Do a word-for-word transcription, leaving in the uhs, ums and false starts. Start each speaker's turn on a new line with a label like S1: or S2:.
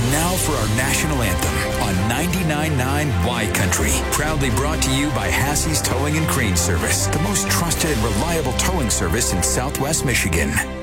S1: Now for our national anthem on ninety-nine point nine Y Country. Proudly brought to you by Hassey's Towing and Crane Service, the most trusted and reliable towing service in Southwest Michigan.